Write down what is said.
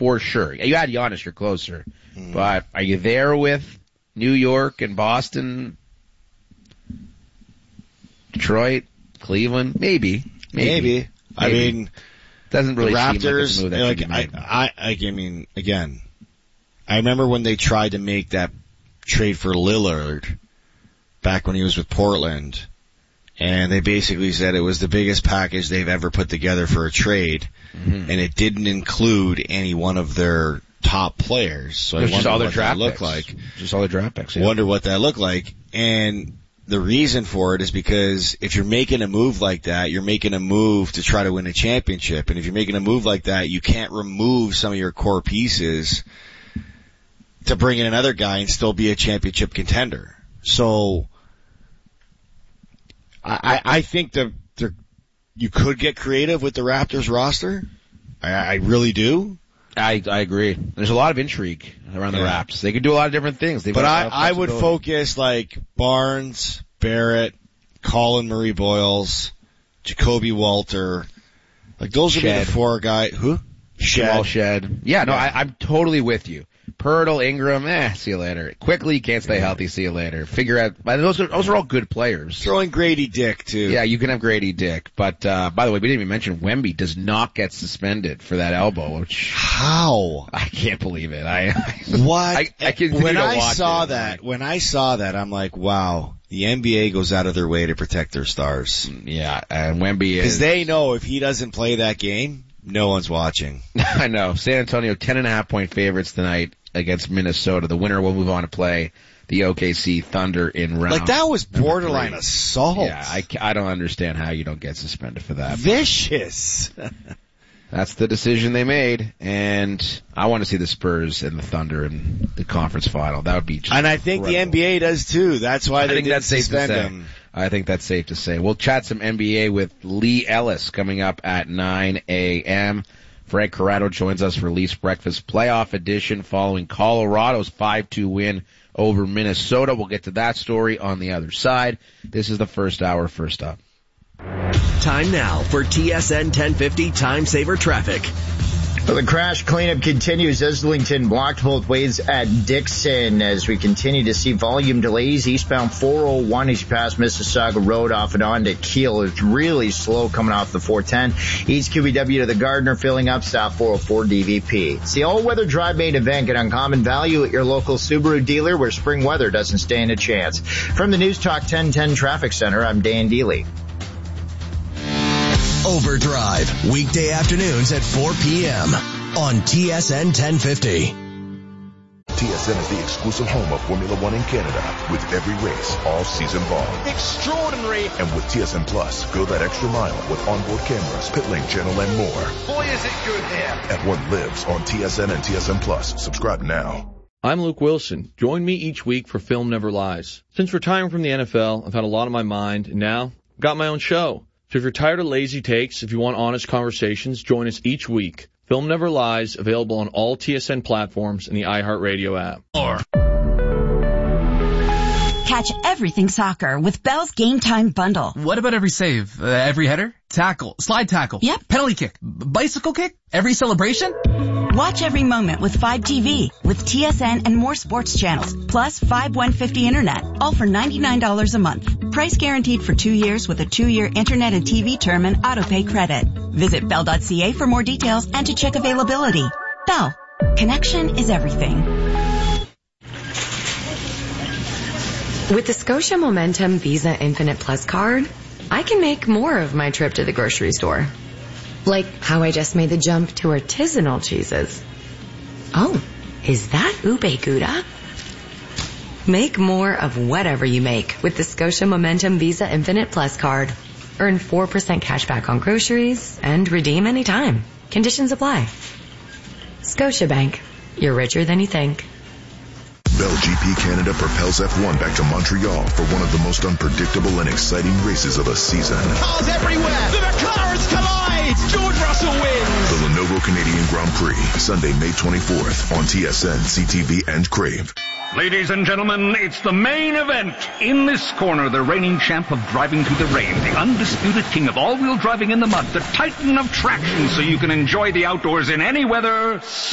for sure. You add Giannis, you're closer. But are you there with New York and Boston, Detroit, Cleveland? Maybe. I mean, doesn't really the Raptors, seem like it's a move that I mean, again, I remember when they tried to make that trade for Lillard back when he was with Portland, and they basically said it was the biggest package they've ever put together for a trade, and it didn't include any one of their top players. So I wonder what that looked like. Just all the draft picks. Yeah. Wonder what that looked like. And the reason for it is because if you're making a move like that, you're making a move to try to win a championship. And if you're making a move like that, you can't remove some of your core pieces to bring in another guy and still be a championship contender. So I think you could get creative with the Raptors roster. I really do. I agree. There's a lot of intrigue around the Raps. They could do a lot of different things. But I would focus like Barnes, Barrett, Colin Murray Boyles, Jacoby Walter. Like those would be the four guys. Who? Shed. Yeah, no, I'm totally with you. Pirtle, Ingram, see you later. Quickly, can't stay healthy, see you later. Figure out, those are all good players. Throw in Grady Dick, too. Yeah, you can have Grady Dick. But, by the way, we didn't even mention Wemby does not get suspended for that elbow, which... How? I can't believe it. What? I continue when to I watch saw it. that, when I saw that, I'm like, wow, the NBA goes out of their way to protect their stars. Yeah, and Wemby is... Because they know if he doesn't play that game, no one's watching. I know. San Antonio, 10.5-point favorites tonight against Minnesota. The winner will move on to play the OKC Thunder in round. Like that was borderline assault. Yeah, I don't understand how you don't get suspended for that. Vicious. That's the decision they made, and I want to see the Spurs and the Thunder in the conference final. That would be just And I think incredible. The NBA does too. That's why they didn't suspend him. I think that's safe to say. We'll chat some NBA with Lee Ellis coming up at 9 a.m. Frank Corrado joins us for Leafs Breakfast Playoff Edition following Colorado's 5-2 win over Minnesota. We'll get to that story on the other side. This is the first hour, first up. Time now for TSN 1050 Time Saver Traffic. Well, the crash cleanup continues. Islington blocked both ways at Dixon as we continue to see volume delays. Eastbound 401 as you pass Mississauga Road off and on to Kiel. It's really slow coming off the 410. East QBW to the Gardner filling up South 404 DVP. It's the all-weather drive main event. Get uncommon value at your local Subaru dealer where spring weather doesn't stand a chance. From the News Talk 1010 Traffic Center, I'm Dan Deely. Overdrive, weekday afternoons at 4 p.m. on TSN 1050. TSN is the exclusive home of Formula One in Canada, with every race all season long. Extraordinary. And with TSN Plus, go that extra mile with onboard cameras, pit lane channel, and more. Boy, is it good here. And what lives on TSN and TSN Plus. Subscribe now. I'm Luke Wilson. Join me each week for Film Never Lies. Since retiring from the NFL, I've had a lot on my mind, and now I've got my own show. So if you're tired of lazy takes, if you want honest conversations, join us each week. Film Never Lies, available on all TSN platforms and the iHeartRadio app. Catch everything soccer with Bell's Game Time Bundle. What about every save? Every header? Tackle? Slide tackle? Yep. Penalty kick? Bicycle kick? Every celebration? Watch every moment with 5TV, with TSN and more sports channels, plus 5150 internet, all for $99 a month. Price guaranteed for 2 years with a 2-year internet and TV term and autopay credit. Visit Bell.ca for more details and to check availability. Bell. Connection is everything. With the Scotia Momentum Visa Infinite Plus card, I can make more of my trip to the grocery store. Like how I just made the jump to artisanal cheeses. Oh, is that ube gouda? Make more of whatever you make with the Scotia Momentum Visa Infinite Plus card. Earn 4% cash back on groceries and redeem anytime. Conditions apply. Scotiabank. You're richer than you think. Bell GP Canada propels F1 back to Montreal for one of the most unpredictable and exciting races of the season. Cars everywhere. The McLarens collide. George Russell wins. The Lenovo Canadian Grand Prix, Sunday, May 24th on TSN, CTV, and Crave. Ladies and gentlemen, it's the main event. In this corner, the reigning champ of driving through the rain, the undisputed king of all-wheel driving in the mud, the titan of traction so you can enjoy the outdoors in any weather.